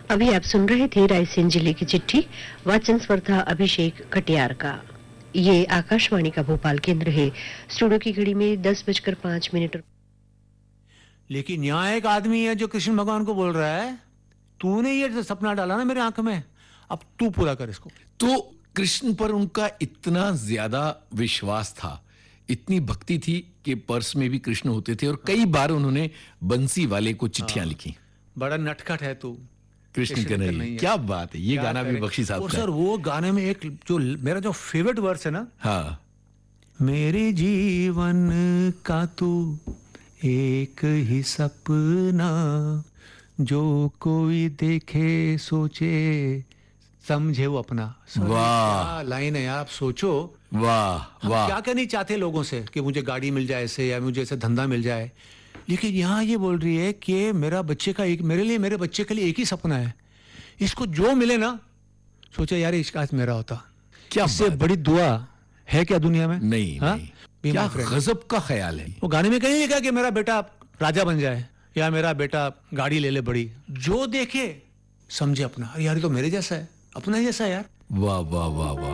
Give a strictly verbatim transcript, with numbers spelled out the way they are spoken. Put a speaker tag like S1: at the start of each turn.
S1: अभी आप सुन रहे थे रायसेन जिले की चिट्ठी, वाचन स्वर था अभिषेक कटियार का। ये आकाशवाणी का भोपाल केंद्र है। स्टूडियो की घड़ी में दस बजकर पांच मिनट।
S2: लेकिन यहाँ एक आदमी है जो कृष्ण भगवान को बोल रहा है, तूने ये सपना डाला ना मेरे आंख में, अब तू पूरा कर इसको।
S3: तो कृष्ण पर उनका इतना ज्यादा विश्वास था, इतनी भक्ति थी कि पर्स में भी कृष्ण होते थे और कई बार उन्होंने बंसी वाले को चिट्ठियां लिखी।
S2: बड़ा नटखट है तू,
S3: कृष्ण के नहीं। क्या बात है, ये गाना भी बख्शी साहब का।
S2: सर वो गाने में एक जो मेरा जो फेवरेट वर्स है ना,
S3: हाँ,
S2: मेरे जीवन का तू एक ही सपना, जो कोई देखे सोचे समझे वो अपना।
S3: वाह
S2: लाइन है यार, आप सोचो।
S3: वाह वाह।
S2: क्या कहनी चाहते लोगों से कि मुझे गाड़ी मिल जाए ऐसे, या मुझे ऐसे धंधा मिल जाए, लेकिन यहाँ ये बोल रही है कि मेरा बच्चे का एक, मेरे लिए, मेरे बच्चे के लिए एक ही सपना है, इसको जो मिले ना, सोचे यार इसका आज मेरा होता।
S3: क्या
S2: इससे बड़ी दुआ है क्या दुनिया में?
S3: नहीं,
S2: हाँ?
S3: नहीं। क्या गजब का ख्याल है।
S2: वो गाने में कहीं लिखा कि मेरा बेटा राजा बन जाए या मेरा बेटा गाड़ी ले ले बड़ी, जो देखे समझे अपना। यार ये तो मेरे जैसा है, अपना जैसा है यार।
S3: वाह वाह वाह वाह।